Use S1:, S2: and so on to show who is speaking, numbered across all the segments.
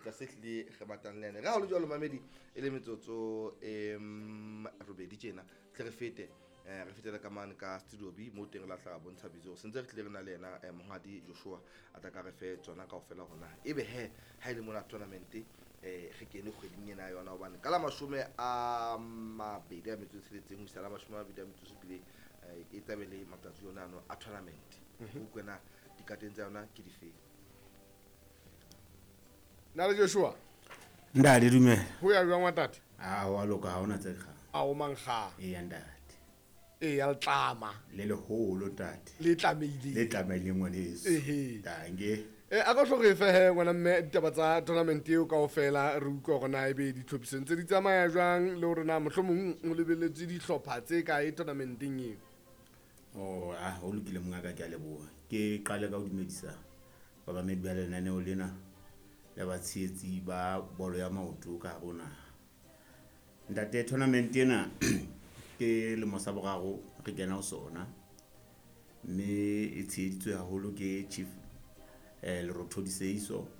S1: kgutla se hlile ge batang le ene ga go le jalo mamedi e le metsotso robedi tjena tle re fete re fetela ka mane ka studio B mo teng la hlaga bontsha bizo sentse re tlile re na le yena Monghadi Joshua a tla ka re fe tsona kaofela gona ebe he ha ile mona tournament ge kene kgweding ena yona hobane ka la 20 a mabedi a metso tsheletseng ho isa la 20 a metso sepileng e tlabe le matsatsi yona ano a tournament o kwena dikateng tsa yona ke difeng
S2: na le Joshua
S3: nda le dumela
S2: ho ya jwang wa tate
S3: wa loka ha ona tse kga
S2: a o mangga
S3: ya ndate
S2: ya tlama
S3: le leholo tate
S2: le tlameile
S3: le tlameile ngwaneso dange
S2: a go hloge fe he ngwana mme ditaba tsa tournament eo kaofela re utlwa gore na e be ditlhophisong tse di tsamaya jwang le hore na mohlomong o lebeletse dihlopha tse kae tournamenteng eo
S3: ho lokile mongaka ke a leboha ke qale ka ho dumedisa babamedi ba lenaneo lena le batshehetsi ba bolo ya maoto ka bona ntate tournament ena ke le mo sa boraro re kena ho sona mme e tsheditswe haholo ke chief le Rothodiso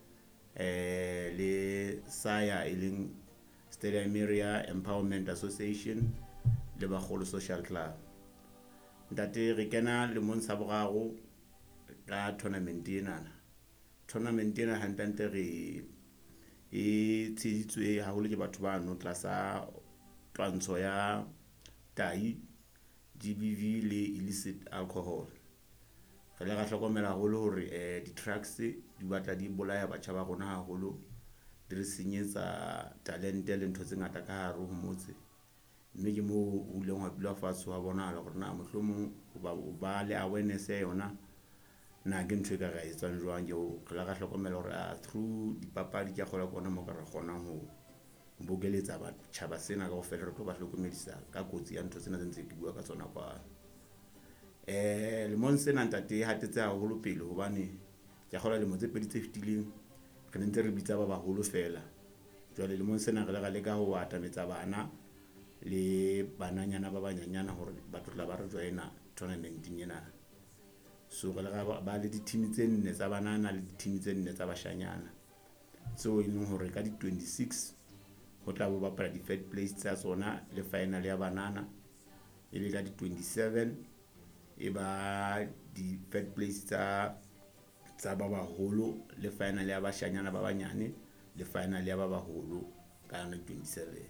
S3: le Saya eleng Stadium Area Empowerment Association le Bagolo Social Club ntate re kena le mo sa boraro ka tournament ena hantante re e tsheditswe haholo ke batho ba no tlasa twantsho ya tai GBV le illicit alcohol re le ga hlokomela haholo hore di-trucks di batla di bolaya batjha ba rona haholo di re senyetsa talente le ntho tse ngata ka hare ho motse mme ke mo o leng wa dula fatshe wa bona gore na mohlomong ba le awareness ya yona na ke ntho e ka ga etsang jwang ke re la ga hlokomela hore through dipapadi ke kgola kona mo ka re kgona ho bokeletsa batjhaba sena ka ofela re tlo ba hlokomedisa ka kotsi ya ntho tsena tse ntse ke bua ka tsona kwa le monsena ntate hatetse haholo pele hobane ke kgola le motse pedi tse fitileng re ntse re bitsa ba baholo fela jwale le monsena re le ka ho atametsa bana le bananyana ba banyanyana hore ba tlola ba re joina tournamenting ena so re ba le di-team tse nne tsa banana le di-team tse nne tsa bashanyana so e leng hore ka di 26 ho tla bo bapala di third place tsa tsona le final ya banana e be ka di 27 e ba di third place tsa ba baholo le final ya bashanyana ba banyane le final ya ba baholo ka 27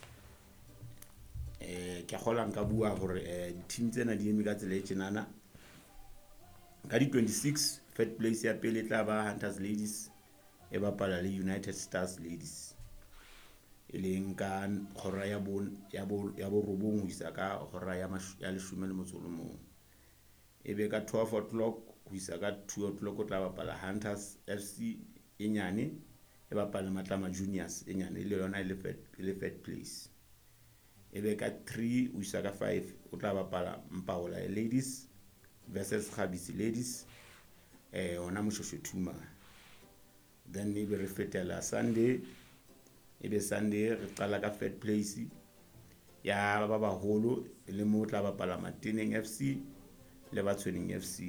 S3: ke kgola nka bua hore di-team tsena di eme ka tsela e tjenana ka di 26 third place ya pele tla ba Hunters Ladies e bapala le United Stars Ladies e leng ka hora ya bo robong ho isa ka hora ya 11 e be ka 12 o'clock ho isa ka 2 o'clock o tla bapala Hunters FC e nyane e bapala Matlama Juniors e nyane le yona le third place e be ka 3 ho isa ka 5 o tla bapala Mpaola Ladies versus Khabisi Ladies ona Moshosho Thuma then e be re fetela Sunday e be Sunday re qala ka third place ya ba baholo le mo tla bapala Mateneng FC le Batshwening FC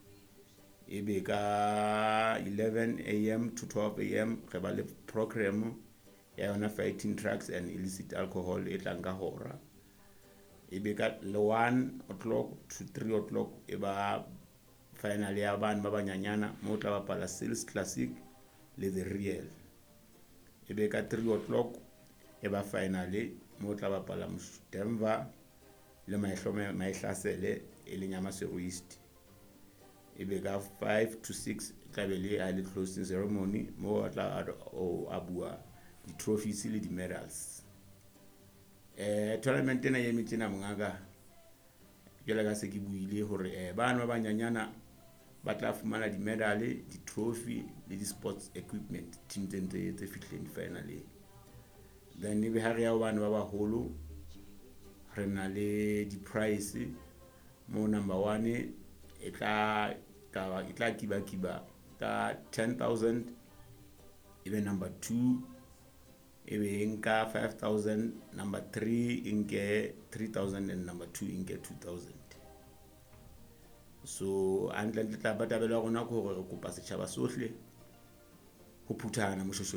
S3: e be ka 11 am to 12 am re ba le program ya yona fighting trucks and illicit alcohol e tlang ka hora e be ka 1 o'clock to 3 o'clock e ba final ya bana ba banyanyana mo tla bapala Sales Classic le The Real e be ka 3 o'clock e ba finale mo tla bapala Denver le Maihlasele e le Nyamasero East e be ka 5 to 6 tla be le closing ceremony mo tla abua di trophies le di medals tournament ena ye metsena mongaka jela ka se ke buile hore bana ba banyanyana ba tla fumana di medal di trophy le di sports equipment team tse fitlheng finally then e be ha re ya bana ba baholo re na le di prize mo number 1 e tla kiba ka 10,000 e be number 2 e be nka 5,000 number 3 inke 3,000 and number 2 inke 2,000 so antle tla batabela gona go re kopa setšhaba sohle go phuthana moshosho